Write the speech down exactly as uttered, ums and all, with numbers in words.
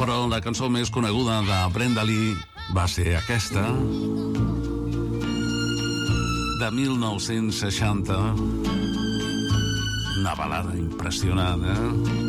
Però la cançó més coneguda de Brenda Lee va ser aquesta, de mil nou-cents seixanta. Una balada impressionant, eh?